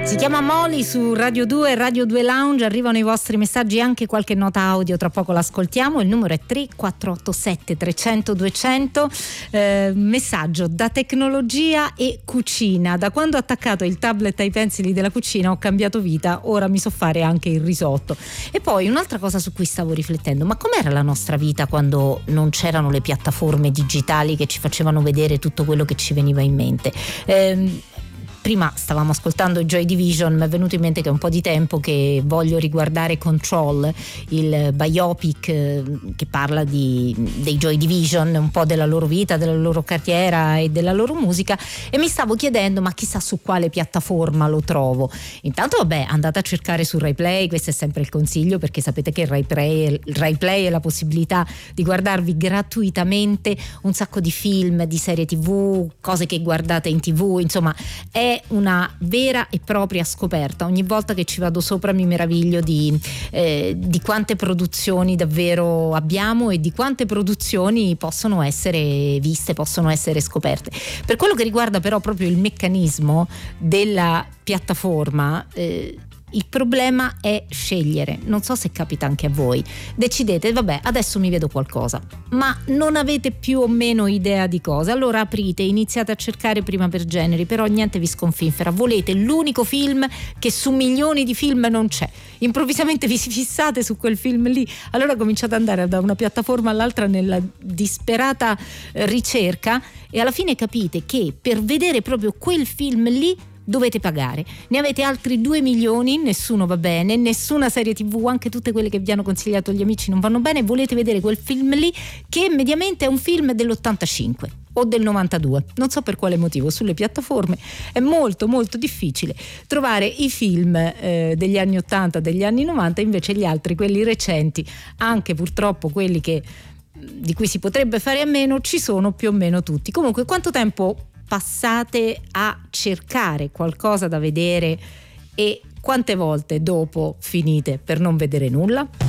Si chiama Molly su Radio 2 e Radio 2 Lounge. Arrivano i vostri messaggi, anche qualche nota audio, tra poco l'ascoltiamo. Il numero è 3487 300 200. Messaggio: da tecnologia e cucina. Da quando ho attaccato il tablet ai pensili della cucina ho cambiato vita, ora mi so fare anche il risotto. E poi un'altra cosa su cui stavo riflettendo: ma com'era la nostra vita quando non c'erano le piattaforme digitali che ci facevano vedere tutto quello che ci veniva in mente? Prima stavamo ascoltando Joy Division, mi è venuto in mente che è un po' di tempo che voglio riguardare Control, il biopic che parla dei Joy Division, un po' della loro vita, della loro carriera e della loro musica, e mi stavo chiedendo ma chissà su quale piattaforma lo trovo. Intanto vabbè, andate a cercare su Rai Play, questo è sempre il consiglio, perché sapete che il Rai Play è la possibilità di guardarvi gratuitamente un sacco di film, di serie TV, cose che guardate in TV, insomma è una vera e propria scoperta. Ogni volta che ci vado sopra mi meraviglio di quante produzioni davvero abbiamo e di quante produzioni possono essere viste, possono essere scoperte. Per quello che riguarda però proprio il meccanismo della piattaforma, il problema è scegliere. Non so se capita anche a voi. Decidete, vabbè, adesso mi vedo qualcosa, ma non avete più o meno idea di cosa. Allora aprite, iniziate a cercare prima per generi, però niente vi sconfinfera. Volete l'unico film che su milioni di film non c'è. Improvvisamente vi si fissate su quel film lì. Allora cominciate ad andare da una piattaforma all'altra nella disperata ricerca, e alla fine capite che per vedere proprio quel film lì dovete pagare. Ne avete altri 2 milioni, nessuno va bene, nessuna serie TV, anche tutte quelle che vi hanno consigliato gli amici non vanno bene. Volete vedere quel film lì che mediamente è un film dell'85 o del 92, non so per quale motivo. Sulle piattaforme è molto molto difficile trovare i film degli anni 80, degli anni 90, invece gli altri, quelli recenti, anche purtroppo quelli di cui si potrebbe fare a meno, ci sono più o meno tutti. Comunque, quanto tempo passate a cercare qualcosa da vedere e quante volte dopo finite per non vedere nulla?